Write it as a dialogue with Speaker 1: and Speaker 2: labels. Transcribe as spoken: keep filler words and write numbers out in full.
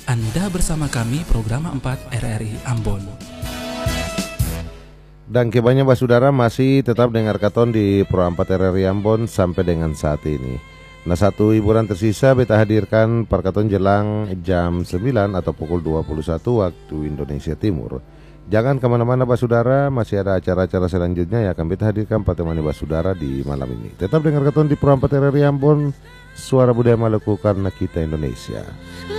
Speaker 1: Anda bersama kami program empat R R I Ambon.
Speaker 2: Dan kebanyakan basudara masih tetap dengar katon di Pro empat R R I Ambon sampai dengan saat ini. Nah, satu hiburan tersisa beta hadirkan perkaton jelang jam sembilan atau pukul dua puluh satu waktu Indonesia Timur. Jangan kemana-mana basudara, masih ada acara-acara selanjutnya yang akan beta hadirkan pada temani basudara di malam ini. Tetap dengar katon di Pro empat R R I Ambon, suara budaya Maluku karena kita Indonesia.